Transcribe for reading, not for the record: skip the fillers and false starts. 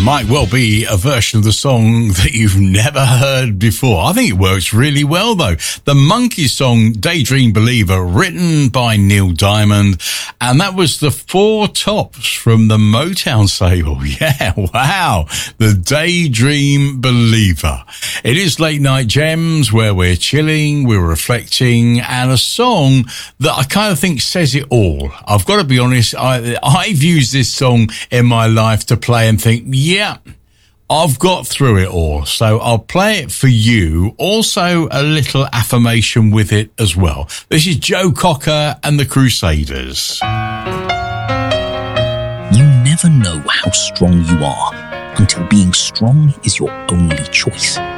might well be a version of the song that you've never heard before. I think it works really well, though. The Monkees song, Daydream Believer, written by Neil Diamond, and that was the Four Tops from the Motown label. Yeah, wow. The Daydream Believer. It is Late Night Gems, where we're chilling, we're reflecting, and a song that I kind of think says it all. I've got to be honest, I've used this song in my life to play and think, yeah, I've got through it all. So I'll play it for you. Also, a little affirmation with it as well. This is Joe Cocker and the Crusaders. You never know how strong you are until being strong is your only choice.